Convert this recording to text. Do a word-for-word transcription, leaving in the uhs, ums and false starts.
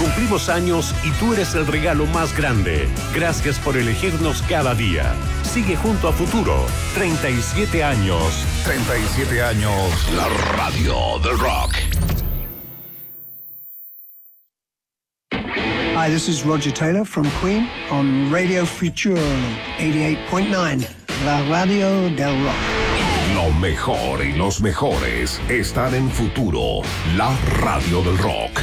Cumplimos años y tú eres el regalo más grande. Gracias por elegirnos cada día. Sigue junto a Futuro. treinta y siete años. treinta y siete años. La radio del rock. Hi, this is Roger Taylor from Queen on Radio Future eighty-eight point nine, la radio del rock. Lo mejor y los mejores están en Futuro, la radio del rock.